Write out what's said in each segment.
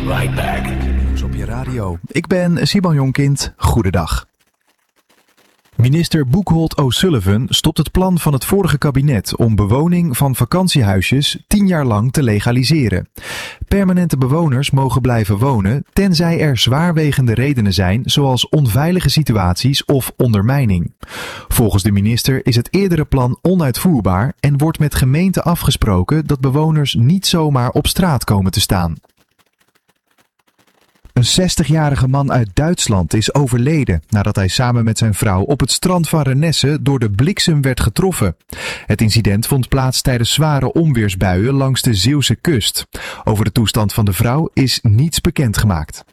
right back. Nieuws op je radio. Ik ben Simon Jonkind. Goedendag. Minister Boekholt O'Sullivan stopt het plan van het vorige kabinet om bewoning van vakantiehuisjes 10 jaar lang te legaliseren. Permanente bewoners mogen blijven wonen, tenzij er zwaarwegende redenen zijn, zoals onveilige situaties of ondermijning. Volgens de minister is het eerdere plan onuitvoerbaar en wordt met gemeenten afgesproken dat bewoners niet zomaar op straat komen te staan. Een 60-jarige man uit Duitsland is overleden nadat hij samen met zijn vrouw op het strand van Renesse door de bliksem werd getroffen. Het incident vond plaats tijdens zware onweersbuien langs de Zeeuwse kust. Over de toestand van de vrouw is niets bekendgemaakt.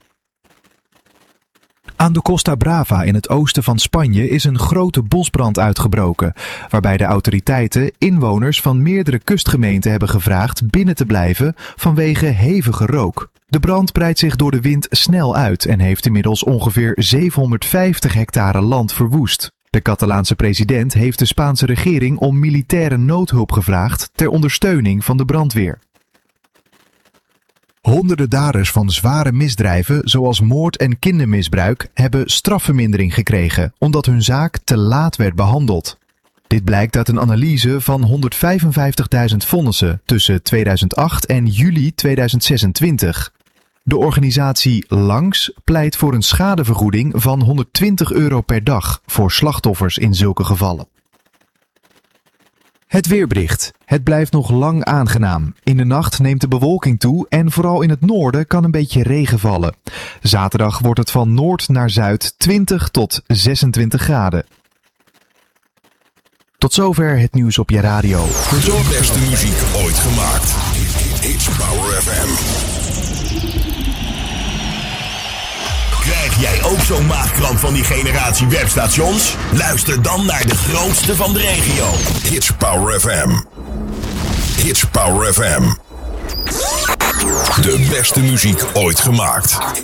Aan de Costa Brava in het oosten van Spanje is een grote bosbrand uitgebroken, waarbij de autoriteiten inwoners van meerdere kustgemeenten hebben gevraagd binnen te blijven vanwege hevige rook. De brand breidt zich door de wind snel uit en heeft inmiddels ongeveer 750 hectare land verwoest. De Catalaanse president heeft de Spaanse regering om militaire noodhulp gevraagd ter ondersteuning van de brandweer. Honderden daders van zware misdrijven, zoals moord en kindermisbruik, hebben strafvermindering gekregen, omdat hun zaak te laat werd behandeld. Dit blijkt uit een analyse van 155.000 vonnissen tussen 2008 en juli 2026. De organisatie Langs pleit voor een schadevergoeding van €120 per dag voor slachtoffers in zulke gevallen. Het weerbericht. Het blijft nog lang aangenaam. In de nacht neemt de bewolking toe en vooral in het noorden kan een beetje regen vallen. Zaterdag wordt het van noord naar zuid 20 tot 26 graden. Tot zover het nieuws op je radio. De beste muziek ooit gemaakt. It's Power FM. Krijg jij ook zo'n maagkramp van die generatie webstations? Luister dan naar de grootste van de regio. It's Power FM. It's Power FM. De beste muziek ooit gemaakt.